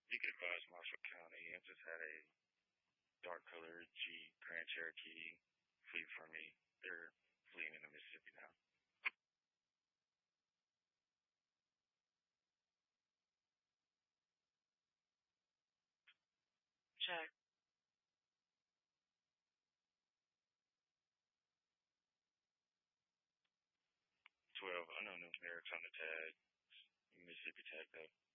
You can advise Marshall County. I just had a dark colored Jeep Grand Cherokee flee from me. They're fleeing into Mississippi now. Check. 12 unknown numerics on the tag. Mississippi tag though.